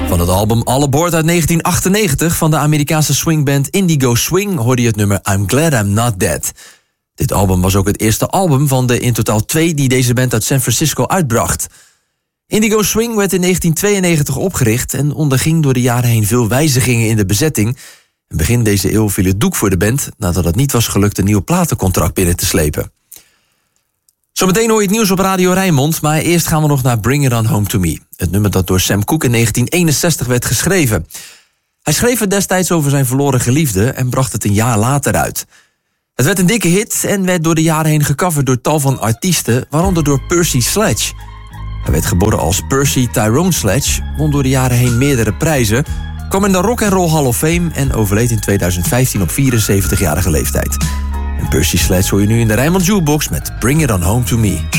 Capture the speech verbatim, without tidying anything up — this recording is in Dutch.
Van het album All Aboard uit negentien achtennegentig van de Amerikaanse swingband Indigo Swing hoorde je het nummer I'm Glad I'm Not Dead. Dit album was ook het eerste album van de in totaal twee die deze band uit San Francisco uitbracht. Indigo Swing werd in negentien tweeënnegentig opgericht en onderging door de jaren heen veel wijzigingen in de bezetting. En begin deze eeuw viel het doek voor de band nadat het niet was gelukt een nieuw platencontract binnen te slepen. Zometeen hoor je het nieuws op Radio Rijnmond, maar eerst gaan we nog naar Bring It On Home To Me. Het nummer dat door Sam Cooke in negentien eenenzestig werd geschreven. Hij schreef het destijds over zijn verloren geliefde en bracht het een jaar later uit. Het werd een dikke hit en werd door de jaren heen gecoverd door tal van artiesten, waaronder door Percy Sledge. Hij werd geboren als Percy Tyrone Sledge, won door de jaren heen meerdere prijzen, kwam in de Rock and Roll Hall of Fame en overleed in tweeduizend vijftien op vierenzeventigjarige leeftijd. En Percy Sledge hoor je nu in de Rijnmond Jukebox met Bring It On Home To Me.